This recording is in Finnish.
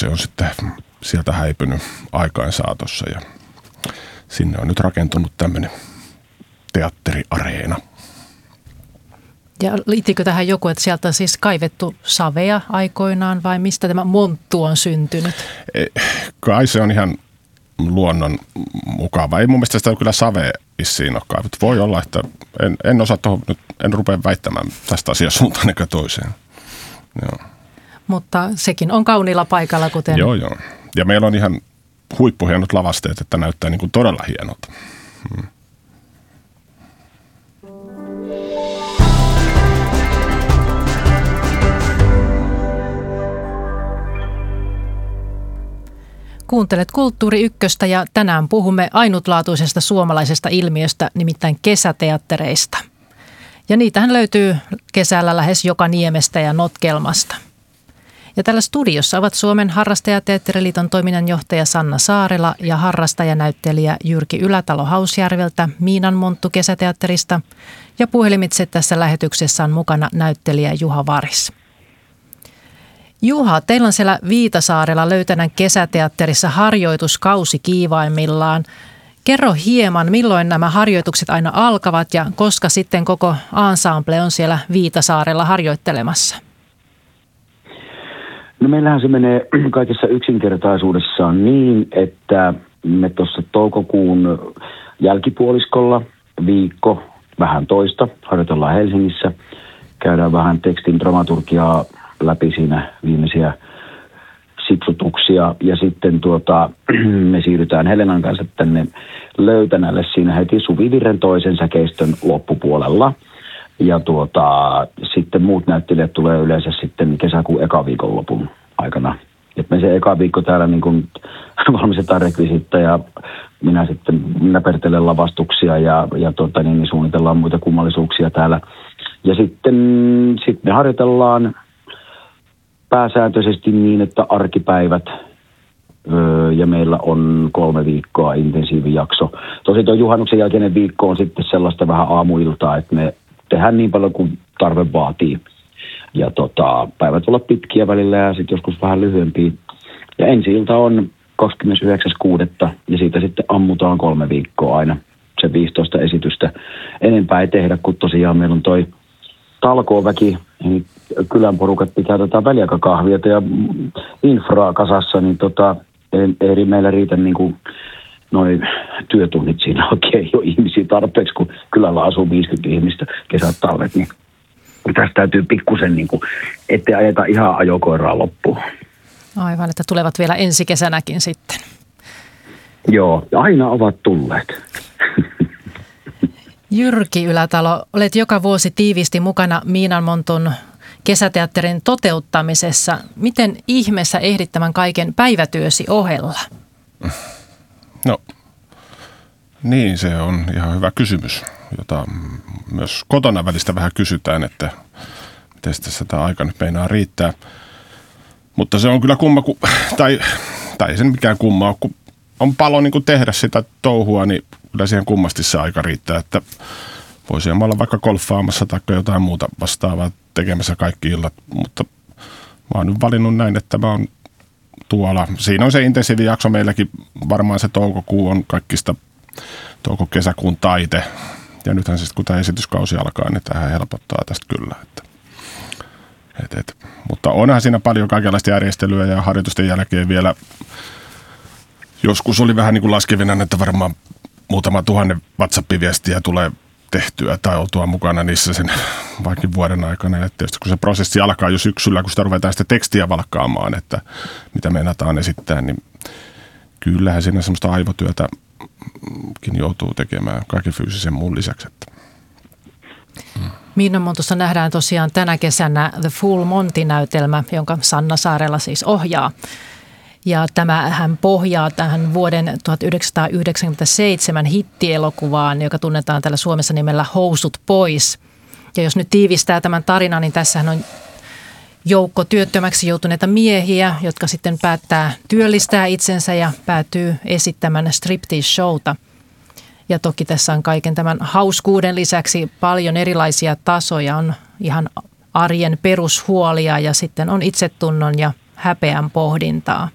se on sitten sieltä häipynyt aikain saatossa ja sinne on nyt rakentunut tämmöinen teatteriareena. Ja liittyykö tähän joku, että sieltä on siis kaivettu savea aikoinaan vai mistä tämä monttu on syntynyt? Kai se on ihan luonnon mukava. Ei mun mielestä sitä kyllä savea vissiin ole kaivettu. Voi olla, että en osaa tuohon nyt, en rupea väittämään tästä asiasta suuntaan eikä toiseen. Joo. Mutta sekin on kauniilla paikalla, kuten... Joo. Ja meillä on ihan huippuhienot lavasteet, että näyttää niin kuin todella hienolta. Kuuntelet Kulttuuri Ykköstä ja tänään puhumme ainutlaatuisesta suomalaisesta ilmiöstä, nimittäin kesäteattereista. Ja niitähän löytyy kesällä lähes joka niemestä ja notkelmasta. Ja tällä studiossa ovat Suomen harrastajateatteriliiton toiminnanjohtaja Sanna Saarela ja harrastajanäyttelijä Jyrki Ylätalo Hausjärveltä Miinanmonttu kesäteatterista. Ja puhelimitse tässä lähetyksessä on mukana näyttelijä Juha Varis. Juha, teillä on siellä Viitasaarella Löytänän kesäteatterissa harjoituskausi kiivaimmillaan. Kerro hieman, milloin nämä harjoitukset aina alkavat ja koska sitten koko ensemble on siellä Viitasaarella harjoittelemassa? No meillähän se menee kaikessa yksinkertaisuudessaan niin, että me tuossa toukokuun jälkipuoliskolla viikko, vähän toista, harjoitellaan Helsingissä. Käydään vähän tekstin dramaturgiaa läpi siinä viimeisiä sipsutuksia ja sitten me siirrytään Helenan kanssa tänne Löytänälle siinä heti Suvivirren toisen säkeistön loppupuolella. Ja sitten muut näyttelijät tulee yleensä sitten kesäkuun eka viikonlopun aikana. Et me se eka viikko täällä niin kun valmistetaan rekvisiittä ja minä sitten näpertelen lavastuksia ja suunnitellaan muita kummallisuuksia täällä. Ja sitten me harjoitellaan pääsääntöisesti niin, että arkipäivät ja meillä on 3 viikkoa intensiivijakso. Tosi tuo juhannuksen jälkeinen viikko on sitten sellaista vähän aamuiltaa, että me tehdään niin paljon kuin tarve vaatii. Ja päivät olla pitkiä välillä ja sitten joskus vähän lyhyempiä. Ja ensi ilta on 29.6. ja siitä sitten ammutaan 3 viikkoa aina. Se 15 esitystä. Enempää ei tehdä, kun tosiaan meillä on toi talkooväki, niin kylän porukat pitää väliaikakahvia ja infraa kasassa, niin ei meillä riitä niin kuin noi työtunnit siinä oikein jo ihmisiä tarpeeksi, kun kylällä asuu 50 ihmistä kesät talvet, niin tästä täytyy pikkusen niin kuin, ettei ajeta ihan ajokoiraa loppuun. Aivan, että tulevat vielä ensi kesänäkin sitten. Joo, aina ovat tulleet. Jyrki Ylätalo, olet joka vuosi tiiviisti mukana Miinanmontun kesäteatterin toteuttamisessa. Miten ihmeessä ehdit tämän kaiken päivätyösi ohella? No, niin se on ihan hyvä kysymys, jota myös kotona välistä vähän kysytään, että miten sitä aika nyt meinaa riittää. Mutta se on kyllä kumma, tai ei sen mikään kumma ole, kun on paljon niin kuin tehdä sitä touhua, niin kyllä siihen kummasti se aika riittää, että voisi olla vaikka golfaamassa tai jotain muuta vastaavaa tekemässä kaikki illat, mutta mä oon nyt valinnut näin, että mä oon tuolla. Siinä on se intensiivijakso meilläkin, varmaan se toukokuu on kaikista touko-kesäkuun taite. Ja nythän siis kun tämä esityskausi alkaa, niin tämähän helpottaa tästä kyllä. Mutta onhan siinä paljon kaikenlaista järjestelyä ja harjoitusten jälkeen vielä joskus oli vähän niin kuin laskevina, että varmaan muutama 1000 WhatsApp-viestiä tulee tehtyä tai oltua mukana niissä sen vaikka vuoden aikana. Ja tietysti kun se prosessi alkaa jo syksyllä, kun sitä ruvetaan sitä tekstiä valkkaamaan, että mitä meinataan esittää, niin kyllähän siinä semmoista aivotyötäkin joutuu tekemään kaiken fyysisen muun lisäksi. Miinanmontussa nähdään tosiaan tänä kesänä The Full Monty-näytelmä, jonka Sanna Saarela siis ohjaa. Ja tämähän pohjaa tähän vuoden 1997 hittielokuvaan, joka tunnetaan täällä Suomessa nimellä Housut pois. Ja jos nyt tiivistää tämän tarinan, niin tässähän on joukko työttömäksi joutuneita miehiä, jotka sitten päättää työllistää itsensä ja päätyy esittämään striptease-showta. Ja toki tässä on kaiken tämän hauskuuden lisäksi paljon erilaisia tasoja. On ihan arjen perushuolia ja sitten on itsetunnon ja häpeän pohdintaa.